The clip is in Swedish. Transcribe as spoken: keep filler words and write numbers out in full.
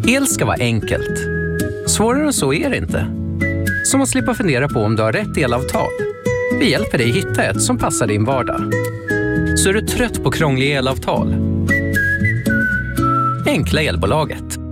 El ska vara enkelt. Svårare än så är det inte. Som att slippa fundera på om du har rätt elavtal. Vi hjälper dig hitta ett som passar din vardag. Så är du trött på krångliga elavtal? Enkla elbolaget.